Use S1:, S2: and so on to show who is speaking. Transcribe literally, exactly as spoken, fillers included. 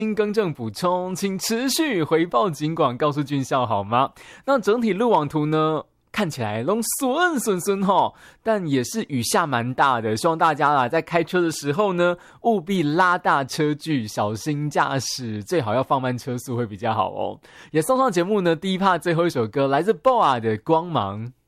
S1: 更正补充，请持续回报警广告诉俊孝好吗？那整体路网图呢？看起来都顺顺顺齁，但也是雨下蛮大的，希望大家啦在开车的时候呢，务必拉大车距，小心驾驶，最好要放慢车速会比较好哦。也送上节目呢第一趴最后一首歌，来自 B O A 的《光芒》。